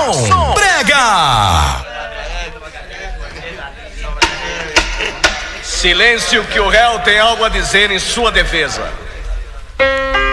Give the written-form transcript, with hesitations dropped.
som brega. Silêncio, que o réu tem algo a dizer em sua defesa.